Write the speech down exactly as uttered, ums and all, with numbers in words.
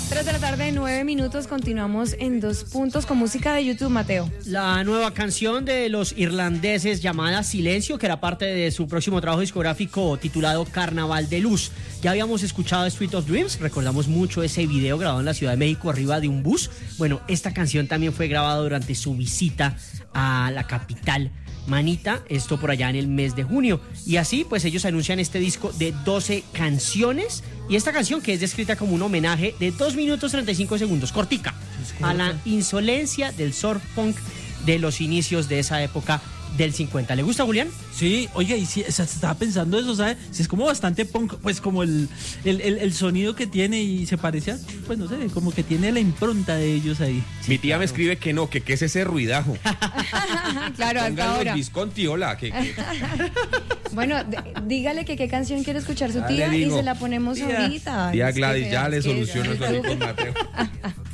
Tres de la tarde, nueve minutos, continuamos en Dos Puntos con música de YouTube, Mateo. La nueva canción de los irlandeses llamada Silencio, que era parte de su próximo trabajo discográfico titulado Carnaval de Luz. Ya habíamos escuchado Street of Dreams, recordamos mucho ese video grabado en la Ciudad de México arriba de un bus. Bueno, esta canción también fue grabada durante su visita a la capital Manita, esto por allá en el mes de junio. Y así, pues ellos anuncian este disco de doce canciones. Y esta canción, que es descrita como un homenaje de dos minutos treinta y cinco segundos, cortica, a la insolencia del surf punk de los inicios de esa época del cincuenta. ¿Le gusta, Julián? Sí, oiga, y si, o sea, estaba pensando eso, ¿sabes? Si es como bastante punk, pues como el, el, el, el sonido que tiene y se parece a, pues no sé, como que tiene la impronta de ellos ahí. Sí, mi tía claro. me escribe que no, que qué es ese ruidajo. Claro, hasta ahora. El Visconti, hola. Que, que... Bueno, d- dígale que qué canción quiere escuchar su tía y se la ponemos tía, ahorita. Tía Gladys, ya le soluciono eso con Mateo.